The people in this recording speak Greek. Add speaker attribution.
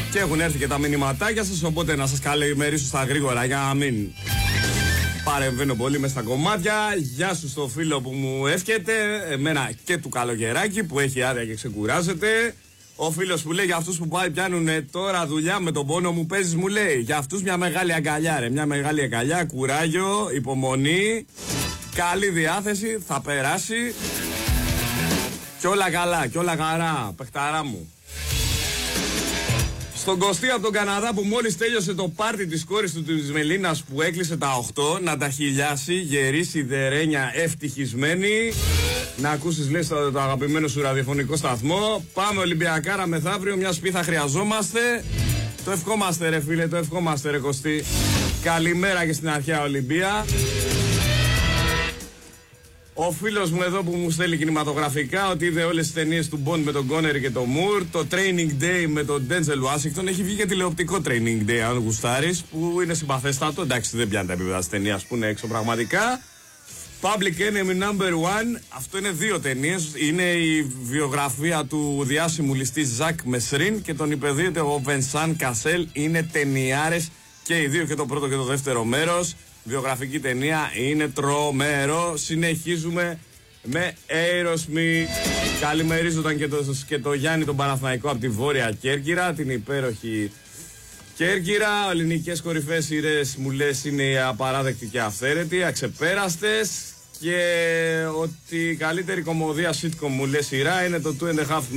Speaker 1: Και έχουν έρθει και τα μηνυματάκια σας, οπότε να σας καλημερίσω στα γρήγορα για να μην παρεμβαίνω πολύ μες στα κομμάτια. Γεια σου στο φίλο που μου εύχεται, εμένα και του καλοκαιράκι που έχει άδεια και ξεκουράζεται. Ο φίλος που λέει για αυτούς που πάει πιάνουν τώρα δουλειά με τον πόνο μου παίζεις, μου λέει για αυτούς μια μεγάλη αγκαλιά ρε, μια μεγάλη αγκαλιά, κουράγιο, υπομονή, καλή διάθεση, θα περάσει και όλα καλά και όλα χαρά, παιχταρά μου. Στον Κωστή από τον Καναδά που μόλις τέλειωσε το πάρτι της κόρης του της Μελίνας που έκλεισε τα 8, να τα χιλιάσει, γερή, σιδερένια, ευτυχισμένη. Να ακούσεις λες το αγαπημένο σου ραδιοφωνικό σταθμό. Πάμε Ολυμπιακάρα μεθαύριο, μια σπίθα χρειαζόμαστε. Το ευχόμαστε ρε φίλε, το ευχόμαστε ρε Κωστή. Καλημέρα και στην αρχαία Ολυμπία. Ο φίλος μου εδώ που μου στέλνει κινηματογραφικά ότι είδε όλες τις ταινίες του Bond με τον Connery και τον Moore. Το Training Day με τον Denzel Washington. Έχει βγει και τηλεοπτικό Training Day αν γουστάρεις, που είναι συμπαθέστατο. Εντάξει, δεν πιάνει τα επίπεδα της ταινίας που είναι έξω πραγματικά. Public Enemy Number 1. Αυτό είναι 2 ταινίες. Είναι η βιογραφία του διάσημου ληστή Ζακ Μεσρίν και τον υπεδίεται ο Βενσάν Κασέλ. Είναι ταινιάρες και οι δύο, και το πρώτο και το δεύτερο μέρος. Βιογραφική ταινία, είναι τρομερό. Συνεχίζουμε με Aerosmith. Καλημερίζονταν και το Γιάννη τον Παναθηναϊκό από τη Βόρεια Κέρκυρα, την υπέροχη Κέρκυρα. Ελληνικές κορυφαίες σειρές μου λες είναι οι απαράδεκτοι και αυθαίρετοι, αξεπέραστες. Και ότι η καλύτερη κομμωδία sitcom μου λες σειρά είναι το 2.5